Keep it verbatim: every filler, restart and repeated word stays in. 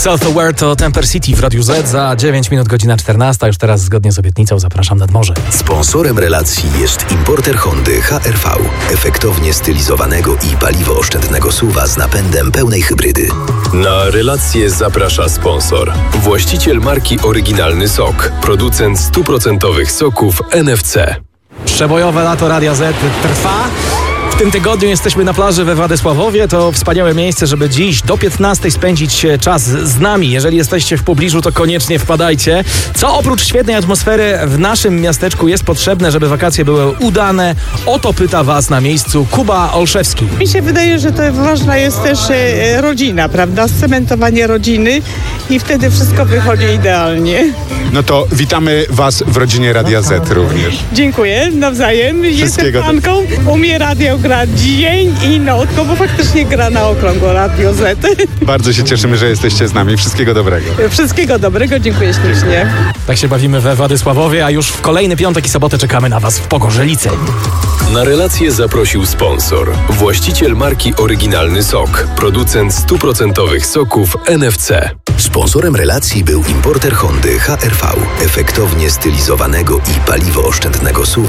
Southward to Temper City w Radiu Z. Za dziewięć minut godzina czternasta. Już teraz zgodnie z obietnicą zapraszam nad morze. Sponsorem relacji jest importer Hondy H R V. Efektownie stylizowanego i paliwoooszczędnego S U V-a z napędem pełnej hybrydy. Na relację zaprasza sponsor. Właściciel marki Oryginalny Sok. Producent stuprocentowych soków N F C. Przebojowe lato Radia Z trwa. W tym tygodniu jesteśmy na plaży we Władysławowie. To wspaniałe miejsce, żeby dziś do piętnastej spędzić czas z nami. Jeżeli jesteście w pobliżu, to koniecznie wpadajcie. Co oprócz świetnej atmosfery w naszym miasteczku jest potrzebne, żeby wakacje były udane? O to pyta Was na miejscu Kuba Olszewski. Mi się wydaje, że to ważna jest też e, rodzina, prawda? Scementowanie rodziny i wtedy wszystko wychodzi idealnie. No to witamy Was w rodzinie Radia Z również. Dziękuję, nawzajem. Jestem fanką, umie radio grać dzień i nocą, bo faktycznie gra na okrągło Radio Z. Bardzo się cieszymy, że jesteście z nami. Wszystkiego dobrego. Wszystkiego dobrego, dziękuję ślicznie. Tak się bawimy we Władysławowie, a już w kolejny piątek i sobotę czekamy na Was w Pogorzelicy. Na relację zaprosił sponsor. Właściciel marki Oryginalny Sok. Producent stuprocentowych soków N F C. Sponsorem relacji był importer Hondy H R V. Efektownie stylizowanego i paliwoooszczędnego S U V-a